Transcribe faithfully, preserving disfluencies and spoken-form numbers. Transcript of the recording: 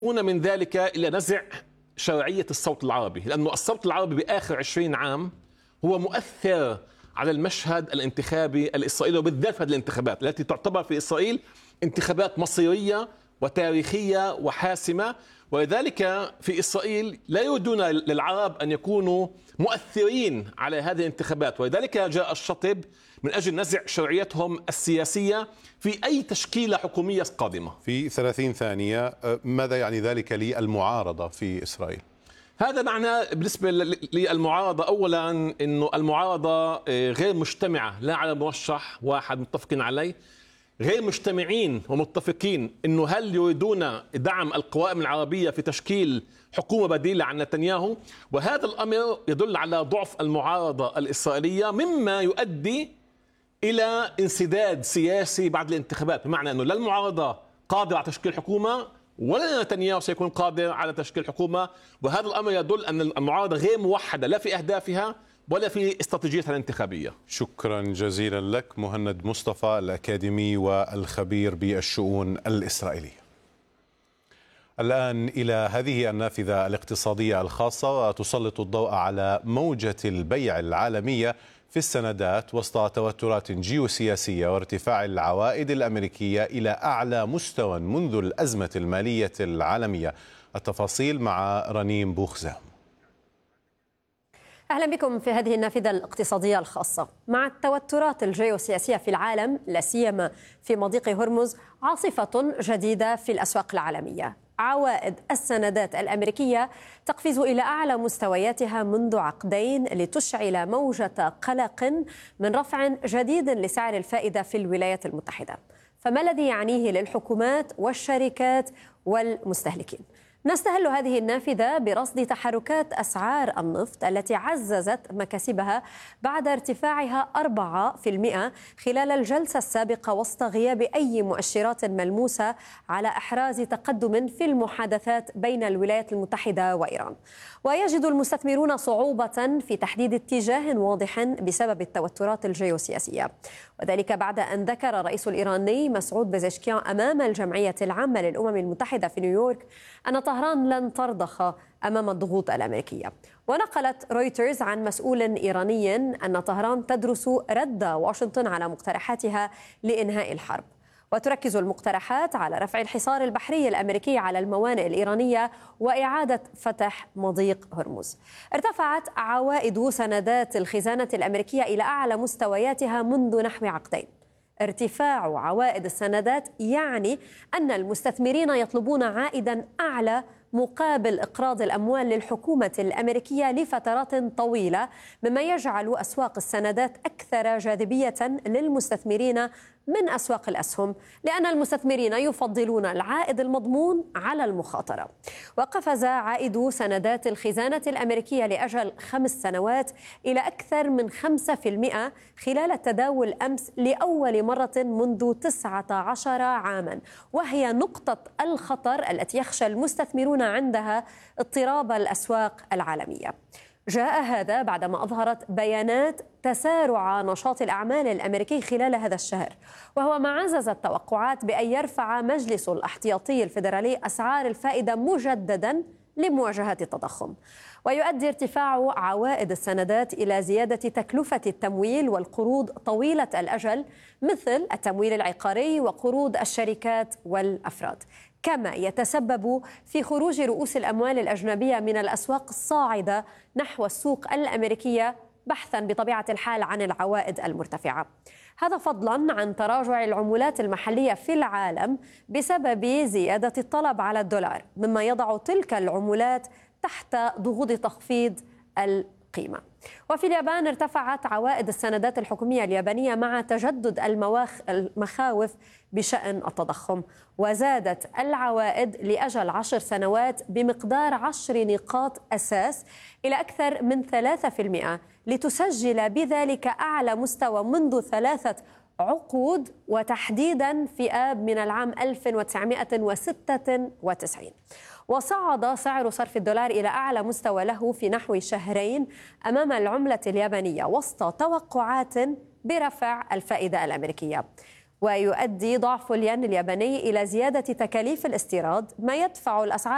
هنا من ذلك إلى نزع شرعية الصوت العربي، لأنه الصوت العربي بآخر عشرين عام هو مؤثر على المشهد الانتخابي الإسرائيلي، وبالذات في الانتخابات التي تعتبر في إسرائيل انتخابات مصيرية وتاريخية وحاسمة. ولذلك في إسرائيل لا يريدون للعرب أن يكونوا مؤثرين على هذه الانتخابات، ولذلك جاء الشطب من أجل نزع شرعيتهم السياسية في أي تشكيلة حكومية قادمة. في ثلاثين ثانية، ماذا يعني ذلك للمعارضة في إسرائيل؟ هذا معناه بالنسبة للمعارضة أولا أنه المعارضة غير مجتمعة لا على مرشح واحد متفقين عليه، غير مجتمعين ومتفقين أنه هل يريدون دعم القوائم العربية في تشكيل حكومة بديلة عن نتنياهو. وهذا الأمر يدل على ضعف المعارضة الإسرائيلية، مما يؤدي إلى انسداد سياسي بعد الانتخابات، بمعنى أنه لا المعارضة قادرة على تشكيل حكومة ولا نتنياهو سيكون قادر على تشكيل حكومة. وهذا الأمر يدل أن المعارضة غير موحدة لا في أهدافها ولا في استراتيجيتها الانتخابية. شكرا جزيلا لك مهند مصطفى، الأكاديمي والخبير بالشؤون الإسرائيلية. الآن إلى هذه النافذة الاقتصادية الخاصة، وتسلط الضوء على موجة البيع العالمية في السندات وسط توترات جيوسياسية وارتفاع العوائد الأمريكية إلى أعلى مستوى منذ الأزمة المالية العالمية. التفاصيل مع رنيم بوخزام. أهلا بكم في هذه النافذة الاقتصادية الخاصة. مع التوترات الجيوسياسية في العالم، لا سيما في مضيق هرمز، عاصفة جديدة في الأسواق العالمية. عوائد السندات الأمريكية تقفز إلى أعلى مستوياتها منذ عقدين، لتشعل موجة قلق من رفع جديد لسعر الفائدة في الولايات المتحدة. فما الذي يعنيه للحكومات والشركات والمستهلكين؟ نستهل هذه النافذة برصد تحركات أسعار النفط التي عززت مكاسبها بعد ارتفاعها أربعة بالمئة خلال الجلسة السابقة، وسط غياب أي مؤشرات ملموسة على إحراز تقدم في المحادثات بين الولايات المتحدة وإيران. ويجد المستثمرون صعوبة في تحديد اتجاه واضح بسبب التوترات الجيوسياسية، وذلك بعد أن ذكر الرئيس الإيراني مسعود بزشكيان أمام الجمعية العامة للأمم المتحدة في نيويورك أن طهران لن ترضخ أمام الضغوط الأمريكية. ونقلت رويترز عن مسؤول إيراني أن طهران تدرس رد واشنطن على مقترحاتها لإنهاء الحرب. وتركز المقترحات على رفع الحصار البحري الأمريكي على الموانئ الإيرانية وإعادة فتح مضيق هرمز. ارتفعت عوائد سندات الخزانة الأمريكية إلى أعلى مستوياتها منذ نحو عقدين. ارتفاع عوائد السندات يعني أن المستثمرين يطلبون عائدا أعلى مقابل إقراض الأموال للحكومة الأمريكية لفترات طويلة، مما يجعل أسواق السندات أكثر جاذبية للمستثمرين من أسواق الأسهم، لأن المستثمرين يفضلون العائد المضمون على المخاطرة. وقفز عائد سندات الخزانة الأمريكية لأجل خمس سنوات إلى أكثر من خمسة بالمئة خلال التداول أمس لأول مرة منذ تسعة عشر عاما، وهي نقطة الخطر التي يخشى المستثمرون عندها اضطراب الأسواق العالمية. جاء هذا بعدما أظهرت بيانات تسارع نشاط الأعمال الأمريكي خلال هذا الشهر، وهو ما عزز التوقعات بأن يرفع مجلس الاحتياطي الفيدرالي أسعار الفائدة مجددا لمواجهة التضخم. ويؤدي ارتفاع عوائد السندات إلى زيادة تكلفة التمويل والقروض طويلة الأجل، مثل التمويل العقاري وقروض الشركات والأفراد، كما يتسبب في خروج رؤوس الأموال الأجنبية من الأسواق الصاعدة نحو السوق الأمريكية، بحثا بطبيعة الحال عن العوائد المرتفعة. هذا فضلا عن تراجع العملات المحلية في العالم بسبب زيادة الطلب على الدولار، مما يضع تلك العملات تحت ضغوط تخفيض القيمة. وفي اليابان ارتفعت عوائد السندات الحكومية اليابانية مع تجدد المواخ المخاوف بشأن التضخم، وزادت العوائد لأجل عشر سنوات بمقدار عشر نقاط أساس إلى أكثر من ثلاثة بالمئة، لتسجل بذلك أعلى مستوى منذ ثلاثة عقود، وتحديدا في آب من العام ألف وتسعمئة وستة وتسعين. وصعد سعر صرف الدولار إلى أعلى مستوى له في نحو شهرين أمام العملة اليابانية، وسط توقعات برفع الفائدة الأمريكية. ويؤدي ضعف الين الياباني إلى زيادة تكاليف الاستيراد، ما يدفع الأسعار